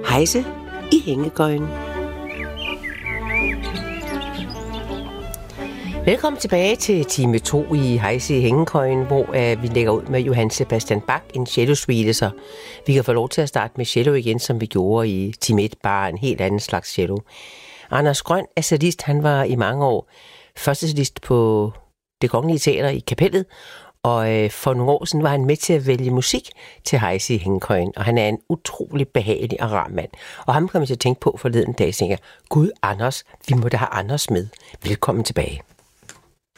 Hejse i hængekøjen. Velkommen tilbage til time 2 i Hejse i hængekøjen, hvor vi lægger ud med Johann Sebastian Bach, en cello-suite, så vi kan få lov til at starte med cello igen, som vi gjorde i time 1, bare en helt anden slags cello. Anders Grøn er cellist. Han var i mange år første cellist på Det Kongelige Teater i Kapellet, og for nogle år siden var han med til at vælge musik til Hejse i hængekøjen, og han er en utrolig behagelig og rar mand. Og ham kom jeg til at tænke på forleden dag, og tænker, Gud Anders, vi må da have Anders med. Velkommen tilbage.